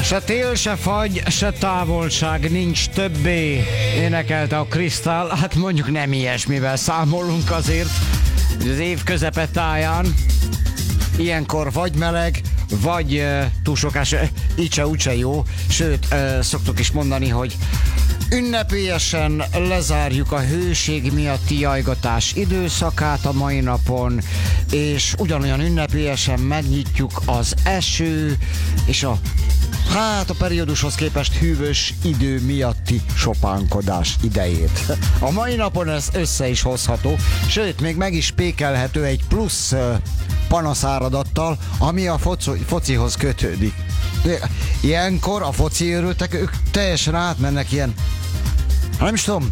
Se tél, se fagy, se távolság nincs többé, énekelte a Crystal. Hát mondjuk nem ilyesmivel számolunk azért az év közepetáján. Ilyenkor vagy meleg, vagy túlsokás, így se úgy se jó. Sőt, szoktuk is mondani, hogy ünnepélyesen lezárjuk a hőség miatti jajgatás időszakát a mai napon, és ugyanolyan ünnepélyesen megnyitjuk az eső és a periódushoz képest hűvös idő miatti sopánkodás idejét. A mai napon ez össze is hozható, sőt, még meg is pékelhető egy plusz panaszáradattal, ami a focihoz kötődik. Ilyenkor a foci őrültek, ők teljesen átmennek ilyen, nem is tudom,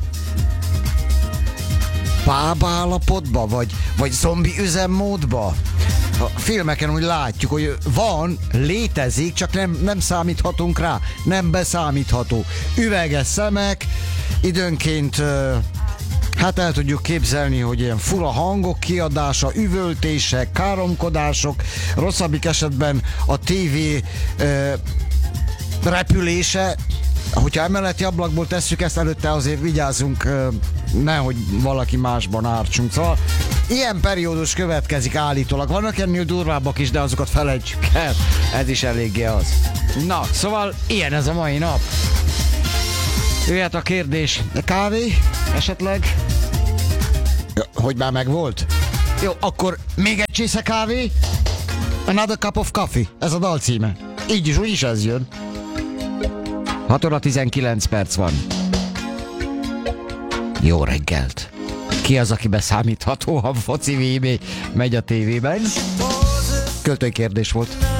pábállapotba, vagy zombi üzemmódba. A filmeken úgy látjuk, hogy van, létezik, csak nem számíthatunk rá, nem beszámítható. Üveges szemek, időnként hát el tudjuk képzelni, hogy ilyen fura hangok kiadása, üvöltések, káromkodások, rosszabbik esetben a tévé repülése. Hogyha emeleti ablakból tesszük ezt, előtte azért vigyázzunk, nehogy valaki másban ártsunk. Szóval ilyen periódus következik állítólag. Vannak ennél durvábbak is, de azokat felejtsük el. Ez is eléggé az. Na, szóval ilyen ez a mai nap. Jöhet a kérdés. Kávé? Esetleg? Hogy már megvolt? Jó, akkor még egy csésze kávé? Another cup of coffee. Ez a dal címe. Így is, úgy is ez jön. 6 óra 19 perc van. Jó reggelt! Ki az, aki beszámítható, ha foci VB megy a tévében? Költői kérdés volt.